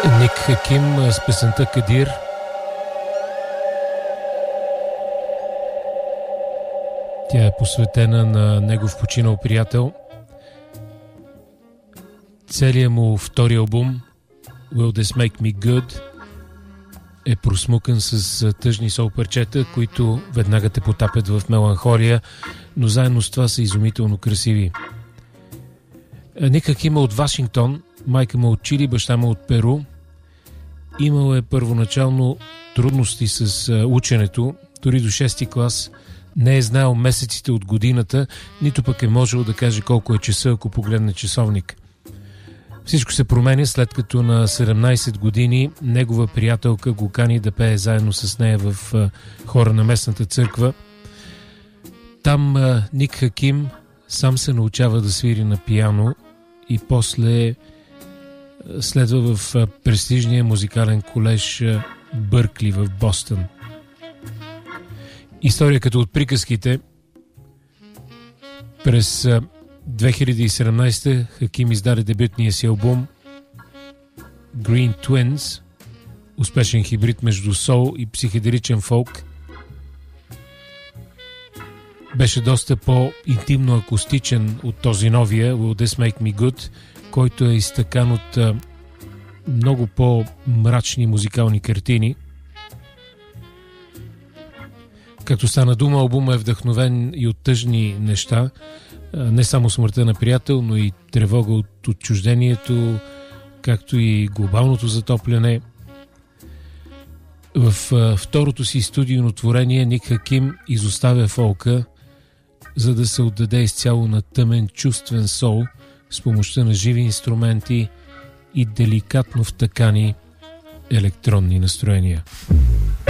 Ник Хаким с песента Кадир. Тя е посветена на негов починал приятел. Целият му втори албум Will This Make Me Good е просмукан с тъжни сол парчета, които веднага те потапят в меланхолия, но заедно с това са изумително красиви. Ник Хаким е от Вашингтон, майка му от Чили, баща му от Перу. Имал е първоначално трудности с ученето, дори до 6-ти клас не е знаел месеците от годината, нито пък е можел да каже колко е часа, ако погледне часовник. Всичко се променя след като на 17 години негова приятелка го кани да пее заедно с нея в хора на местната църква. Там Ник Хаким сам се научава да свири на пиано и после следва в престижния музикален колеж Бъркли в Бостън. История като от приказките. През 2017 Хаким издаде дебютния си албум Green Twins, успешен хибрид между сол и психоделичен фолк. Беше доста по-интимно акустичен от този новия Will This Make Me Good, който е изтъкан от много по-мрачни музикални картини. Като стана дума, албума е вдъхновен и от тъжни неща, не само смъртта на приятел, но и тревога от отчуждението, както и глобалното затопляне. В второто си студийно творение Ник Хаким изоставя фолка, за да се отдаде изцяло на тъмен чувствен сол с помощта на живи инструменти и деликатно втъкани електронни настроения.